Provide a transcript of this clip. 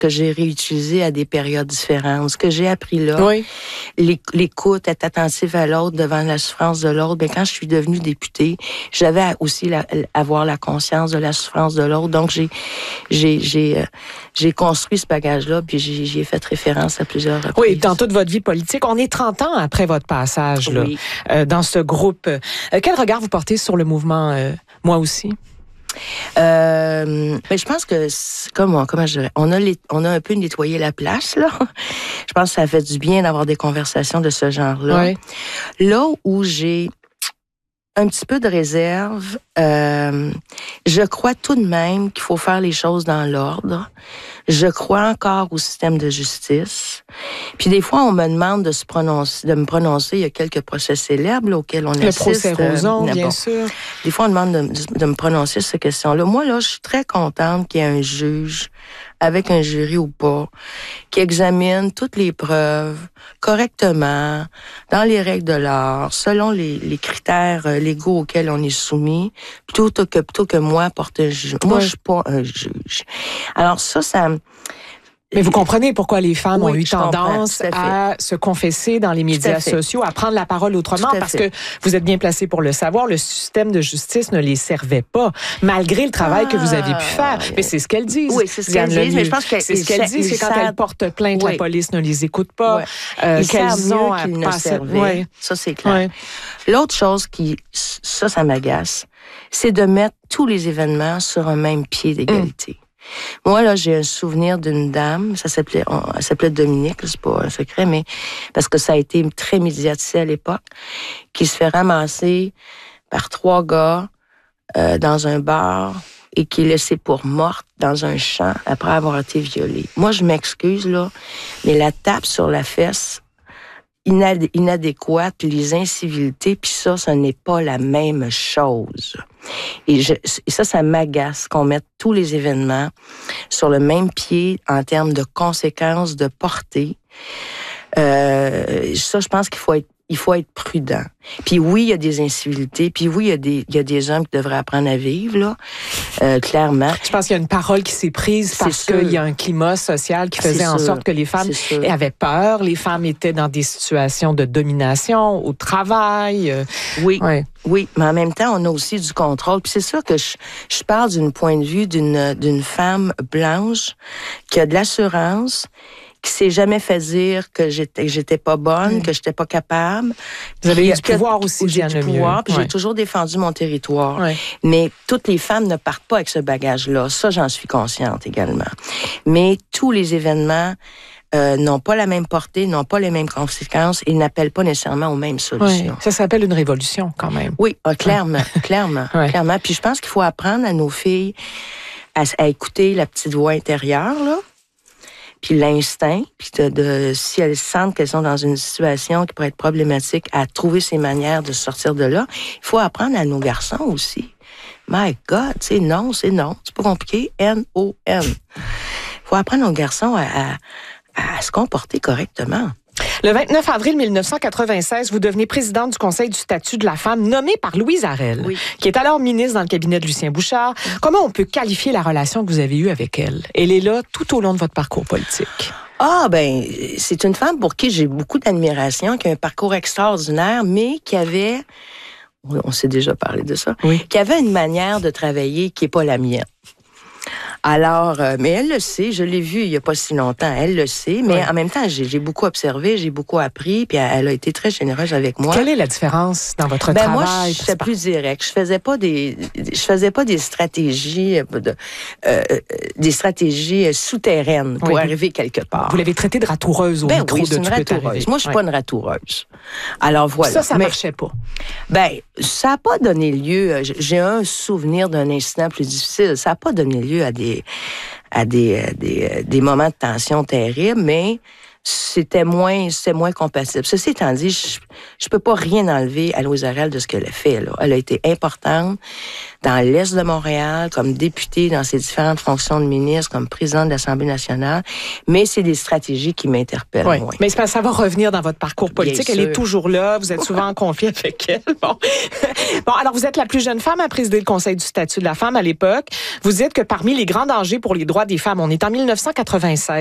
que j'ai réutilisées à des périodes différentes. Ce que j'ai appris là, Oui. l'écoute, être attentive à l'autre devant la souffrance de l'autre. Ben, quand je suis devenue députée, j'avais aussi avoir la conscience de la souffrance de l'autre. Donc, j'ai construit ce bagage-là, puis j'y ai fait référence à plusieurs reprises. Oui, dans toute votre vie politique. On est 30 ans après votre passage là, oui. Dans ce groupe. Quel regard vous portez sur le mouvement Moi aussi? Mais je pense que comment je dirais, on a un peu nettoyé la place là. Je pense que ça fait du bien d'avoir des conversations de ce genre-là. Oui. Là où j'ai un petit peu de réserve, je crois tout de même qu'il faut faire les choses dans l'ordre. Je crois encore au système de justice. Puis des fois, on me demande de me prononcer. Il y a quelques procès célèbres là, auxquels on assiste. Le procès Roson, bien sûr. Des fois, on demande de me prononcer sur ces questions-là. Moi, là, je suis très contente qu'il y ait un juge, avec un jury ou pas, qui examine toutes les preuves correctement, dans les règles de l'art, selon les critères légaux auxquels on est soumis, plutôt que moi porter un juge. Moi, je suis pas un juge. Alors ça Mais vous comprenez pourquoi les femmes oui, ont eu tendance à se confesser dans les médias sociaux, à prendre la parole autrement, parce que vous êtes bien placé pour le savoir, le système de justice ne les servait pas, malgré le travail que vous avez pu faire. Mais c'est ce qu'elles disent. Oui, c'est ce qu'elles disent, mais je pense que c'est ce qu'elles disent, c'est quand elles portent plainte, la police ne les écoute pas. Qu'elles ont à passer. Oui, ça c'est clair. Oui. L'autre chose ça m'agace, c'est de mettre tous les événements sur un même pied d'égalité. Moi, là, j'ai un souvenir d'une dame, elle s'appelait Dominique, c'est pas un secret, mais parce que ça a été très médiatisé à l'époque, qui se fait ramasser par 3 gars dans un bar et qui est laissée pour morte dans un champ après avoir été violée. Moi, je m'excuse, là, mais la tape sur la fesse inadéquate, les incivilités, puis ça n'est pas la même chose. Et ça m'agace qu'on mette tous les événements sur le même pied en termes de conséquences, de portée. Je pense qu'il faut être prudent. Puis oui, il y a des incivilités. Puis oui, il y a des hommes qui devraient apprendre à vivre, là, clairement. Je pense qu'il y a une parole qui s'est prise parce qu'il y a un climat social qui faisait en sorte que les femmes avaient peur. Les femmes étaient dans des situations de domination au travail. Oui, mais en même temps, on a aussi du contrôle. Puis c'est sûr que je parle d'un point de vue d'une femme blanche qui a de l'assurance, qui s'est jamais fait dire que j'étais pas bonne, que j'étais pas capable. Vous avez eu du pouvoir aussi, j'ai du pouvoir, puis j'ai toujours défendu mon territoire. Mais toutes les femmes ne partent pas avec ce bagage-là. Ça, j'en suis consciente également. Mais tous les événements n'ont pas la même portée, n'ont pas les mêmes conséquences et n'appellent pas nécessairement aux mêmes solutions. Ça s'appelle une révolution, quand même. Oui, clairement. Puis je pense qu'il faut apprendre à nos filles à écouter la petite voix intérieure, là. Puis l'instinct, puis si elles sentent qu'elles sont dans une situation qui pourrait être problématique, à trouver ces manières de sortir de là. Il faut apprendre à nos garçons aussi. My God, c'est non. C'est pas compliqué. N-O-N. Il faut apprendre aux garçons à se comporter correctement. Le 29 avril 1996, vous devenez présidente du Conseil du statut de la femme, nommée par Louise Arel, qui est alors ministre dans le cabinet de Lucien Bouchard. Comment on peut qualifier la relation que vous avez eue avec elle? Elle est là tout au long de votre parcours politique. C'est une femme pour qui j'ai beaucoup d'admiration, qui a un parcours extraordinaire, mais qui avait, on s'est déjà parlé de ça, qui avait une manière de travailler qui n'est pas la mienne. Alors, mais elle le sait, je l'ai vue il n'y a pas si longtemps, elle le sait, mais en même temps, j'ai beaucoup observé, j'ai beaucoup appris, puis elle a été très généreuse avec moi. Quelle est la différence dans votre travail? Moi, j'étais plus direct. Je faisais pas des stratégies, des stratégies souterraines pour arriver quelque part. Vous l'avez traitée de ratoureuse au micro de une ratoureuse. Moi, je suis pas une ratoureuse. Alors voilà. Ça marchait pas. Ça n'a pas donné lieu. J'ai un souvenir d'un incident plus difficile. Ça n'a pas donné lieu à des moments de tension terribles, mais c'était moins compatible. Ceci étant dit, je peux pas rien enlever à Louise Arel de ce qu'elle a fait, là. Elle a été importante dans l'Est de Montréal, comme députée dans ses différentes fonctions de ministre, comme présidente de l'Assemblée nationale, mais c'est des stratégies qui m'interpellent moins. Mais ça va revenir dans votre parcours politique. Elle est toujours là, vous êtes souvent en conflit avec elle. Bon, alors vous êtes la plus jeune femme à présider le Conseil du statut de la femme à l'époque. Vous dites que parmi les grands dangers pour les droits des femmes, on est en 1996.